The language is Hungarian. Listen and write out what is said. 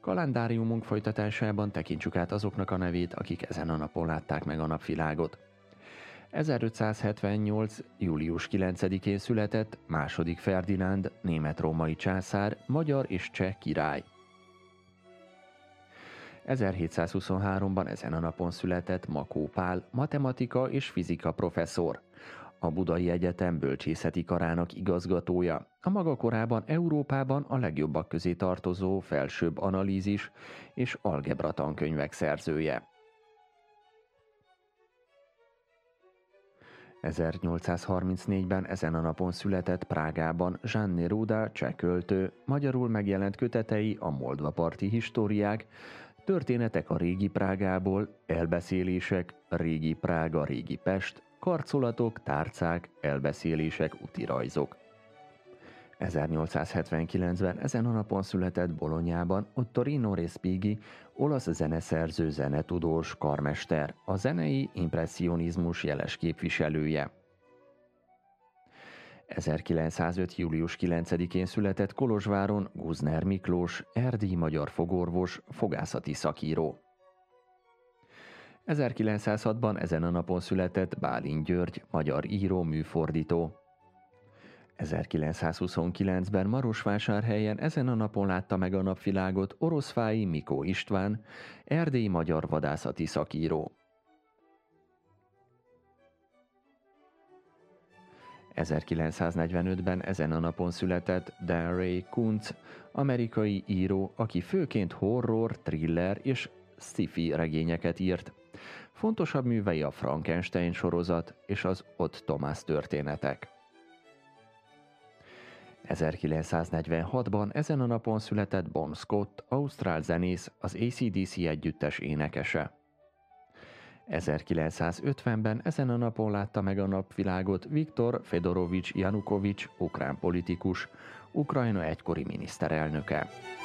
Kalendáriumunk folytatásában tekintsük át azoknak a nevét, akik ezen a napon látták meg a napvilágot. 1578. július 9-én született II. Ferdinánd, német-római császár, magyar és cseh király. 1723-ban ezen a napon született Makó Pál, matematika és fizika professzor, a Budai Egyetem bölcsészeti karának igazgatója, a maga korában Európában a legjobbak közé tartozó felsőbb analízis és algebra tankönyvek szerzője. 1834-ben ezen a napon született Prágában Jan Neruda, cseh költő, magyarul megjelent kötetei a Moldvaparti históriák, történetek a régi Prágából, elbeszélések, régi Prága, régi Pest, karcolatok, tárcák, elbeszélések, útirajzok. 1879-ben ezen a napon született Bolonyában Ottorino Respighi, olasz zeneszerző, zenetudós, karmester, a zenei impresszionizmus jeles képviselője. 1905. július 9-én született Kolozsváron Guzner Miklós, erdélyi magyar fogorvos, fogászati szakíró. 1906-ban ezen a napon született Bálint György, magyar író, műfordító. 1929-ben Marosvásárhelyen ezen a napon látta meg a napvilágot Oroszfái Mikó István, erdélyi magyar vadászati szakíró. 1945-ben ezen a napon született Dan Ray Kuntz, amerikai író, aki főként horror, thriller és sci-fi regényeket írt. Fontosabb művei a Frankenstein sorozat és az Ott Thomas történetek. 1946-ban ezen a napon született Bon Scott, ausztrál zenész, az AC/DC együttes énekese. 1950-ben ezen a napon látta meg a napvilágot Viktor Fedorovics Janukovics, ukrán politikus, Ukrajna egykori miniszterelnöke.